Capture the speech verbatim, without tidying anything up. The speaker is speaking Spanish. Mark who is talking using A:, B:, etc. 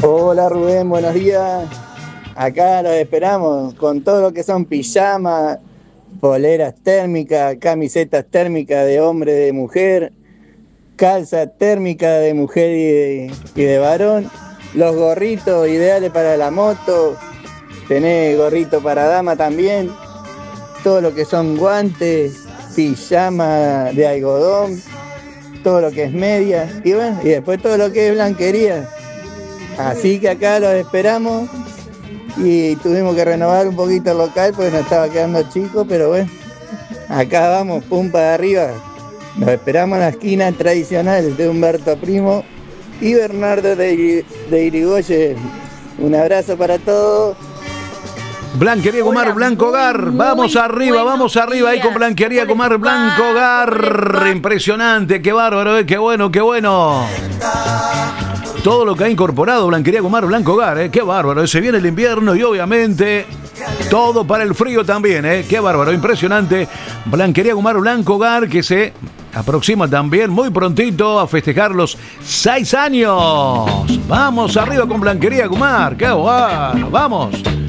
A: Hola Rubén, buenos días. Acá los esperamos con todo lo que son pijamas, poleras térmicas, camisetas térmicas de hombre, de mujer, calza térmica de mujer y de, y de varón, los gorritos ideales para la moto, tenés gorrito para dama también, todo lo que son guantes, pijama de algodón, todo lo que es media y bueno, y después todo lo que es blanquería. Así que acá los esperamos y tuvimos que renovar un poquito el local porque nos estaba quedando chico, pero bueno, acá vamos, pum para arriba. Nos esperamos en la esquina tradicional de Humberto Primo y Bernardo de, de Irigoyen. Un abrazo para todos.
B: Blanquería Gomar Blanco Hogar, vamos arriba, vamos arriba ahí con Blanquería Gomar Blanco Hogar. Impresionante, qué bárbaro, eh, qué bueno, qué bueno. Todo lo que ha incorporado Blanquería Gomar Blanco Hogar, eh, qué bárbaro. Se viene el invierno y obviamente todo para el frío también, eh, qué bárbaro, impresionante. Blanquería Gomar Blanco Hogar que se aproxima también muy prontito a festejar los seis años. Vamos arriba con Blanquería Gomar, qué bueno, vamos.